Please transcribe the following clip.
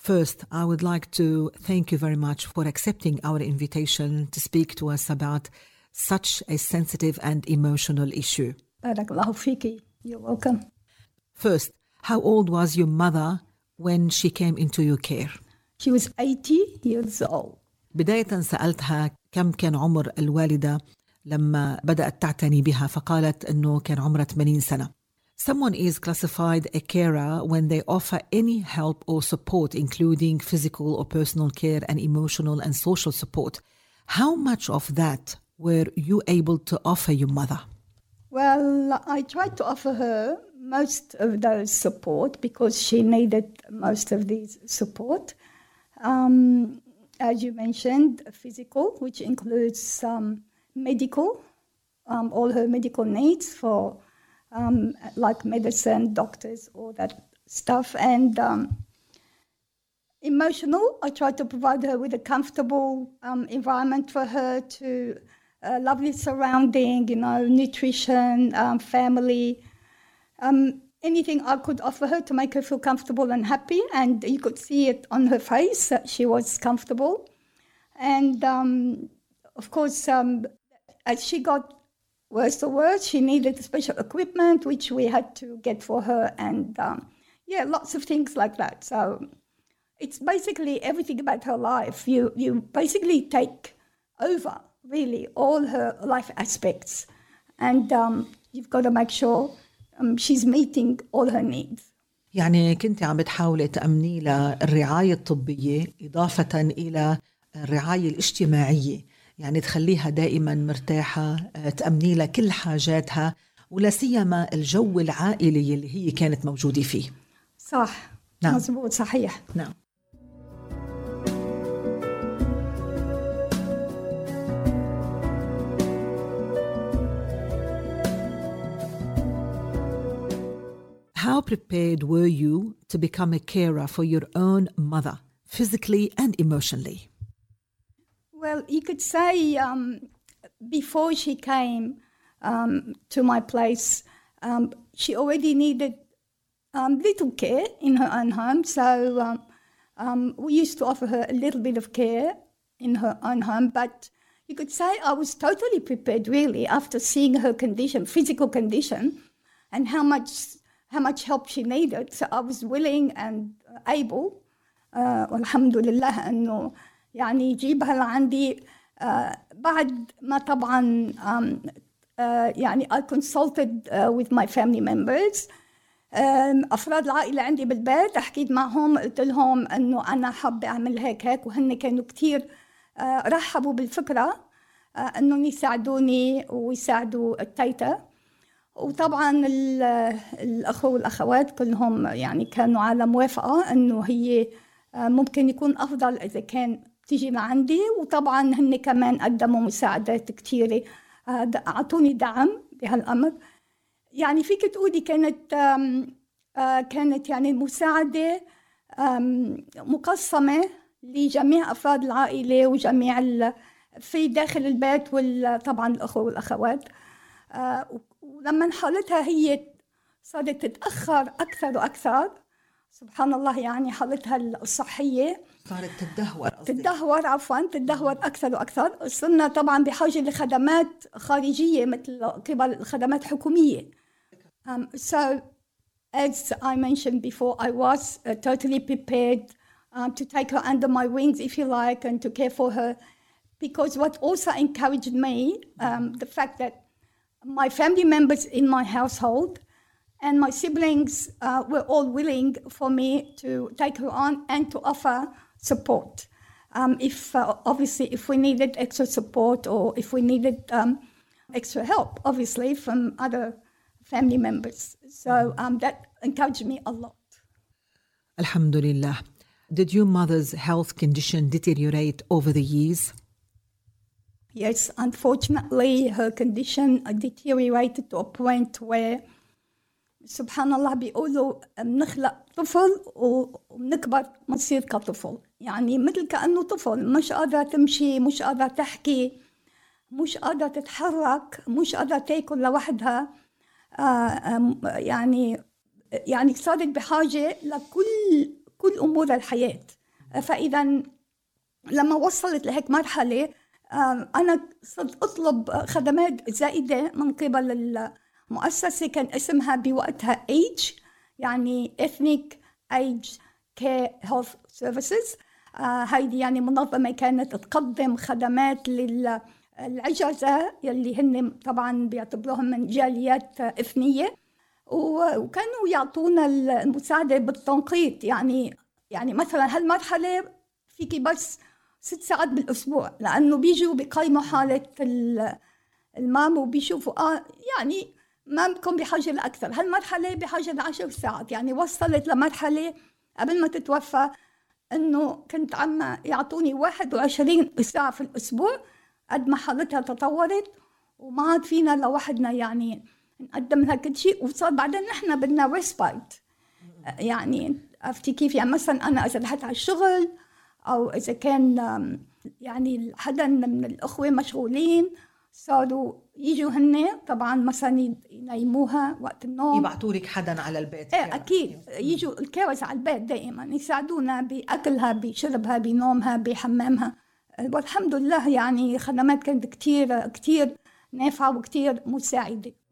First, I would like to thank you very much for accepting our invitation to speak to us about such a sensitive and emotional issue. Barakallahu fiki. You're welcome. First, how old was your mother when she came into your care? She was 80 years old. بداية سألتها كم كان عمر الوالدة لما بدأت تعتني بها، فقالت أنه كان عمرها 80 سنة. Someone is classified a carer when they offer any help or support, including physical or personal care and emotional and social support. How much of that were you able to offer your mother? Well, I tried to offer her most of those support because she needed most of these support. As you mentioned, physical, which includes medical, all her medical needs for like medicine, doctors, all that stuff. And emotional, I tried to provide her with a comfortable environment for her to lovely surrounding, nutrition, family, anything I could offer her to make her feel comfortable and happy. And you could see it on her face that she was comfortable. And of course, as she got worse, she needed special equipment, which we had to get for her. And lots of things like that. So it's basically everything about her life. You basically take over, really, all her life aspects. And you've got to make sure she's meeting all her needs. يعني كنت عم بتحاولي تأمني لها الرعاية الطبية إضافة إلى الرعاية الاجتماعية، يعني تخليها دائما مرتاحة، تأمني لها كل حاجاتها، ولا سيما الجو العائلي اللي هي كانت موجودة فيه. صح. نعم. مزبوط. صحيح. نعم. How prepared were you to become a carer for your own mother, physically and emotionally? Well, you could say before she came to my place, she already needed little care in her own home. So we used to offer her a little bit of care in her own home. But you could say I was totally prepared, really, after seeing her condition, physical condition, and how much help she needed. So I was willing and able, والحمد لله أنه يعني يجيبها لعندي بعد ما طبعا يعني I consulted with my family members. أفراد العائلة عندي بالبيت حكيت معهم، قلت لهم أنه أنا حابة أعمل هيك وهن كانوا كتير رحبوا بالفكرة أنهم يساعدوني ويساعدوا التيتا. وطبعا الأخوة والأخوات كلهم يعني كانوا على موافقة أنه هي ممكن يكون أفضل إذا كان تيجي لعندي. وطبعا هن كمان قدموا مساعدات كتيرة، أعطوني دعم بهالأمر. يعني فيك تقولي كانت يعني مساعدة مقسمة لجميع أفراد العائلة وجميع في داخل البيت وطبعا الأخوة والأخوات. ولما حالتها هي صارت تتأخر أكثر وأكثر، سبحان الله، يعني حالتها الصحية صارت تدهور أكثر وأكثر. صرنا طبعا بحاجة لخدمات خارجية مثل قبل الخدمات الحكومية. So as I mentioned before, I was totally prepared to take her under my wings, if you like, and to care for her. Because what also encouraged me, the fact that my family members in my household and my siblings were all willing for me to take her on and to offer support. Obviously, if we needed extra support or if we needed extra help, obviously, from other family members. So that encouraged me a lot. Alhamdulillah. Did your mother's health condition deteriorate over the years? Yes, unfortunately, her condition deteriorated to a point where, subhanallah, بيقولوا بنخلق طفل وبنكبر بنصير كطفل. يعني مثل كأنه طفل، مش قادرة تمشي، مش قادرة تحكي، مش قادرة تتحرك، مش قادرة تاكل لوحدها. يعني صارت بحاجة كل أمور الحياة. فإذا لما وصلت لهيك مرحلة أنا صرت أطلب خدمات زائدة من قبل المؤسسة، كان اسمها بوقتها AGE، يعني Ethnic Age Care Health Services. هيدي يعني منظمة كانت تقدم خدمات للعجزة يلي هن طبعا بيعتبروهم من جاليات إثنية، وكانوا يعطونا المساعدة بالتنقيط. يعني مثلا هالمرحلة فيكي بس 6 ساعات بالأسبوع، لأنه بيجوا بيقيموا حالة المام وبيشوفوا يعني مامكم بحاجة لأكثر، هالمرحلة بحاجة ل10 ساعات. يعني وصلت لمرحلة قبل ما تتوفى إنه كنت عم يعطوني 21 ساعة في الأسبوع، قد ما حالتها تطورت وما عاد فينا لوحدنا يعني نقدم لها كل شيء. وصار بعدين نحن بدنا ريسبايت، يعني عرفتي كيف؟ يعني مثلا أنا إذا رحت على الشغل أو إذا كان يعني حدا من الأخوة مشغولين صاروا يجوا هن طبعا مثلا ينيموها وقت النوم، يبعتوا لك حدا على البيت. أكيد يجوا الكاوز على البيت دائما يساعدونا بأكلها، بشربها، بنومها، بحمامها. والحمد لله يعني خدمات كانت كتير كتير نافعة وكتير مساعدة.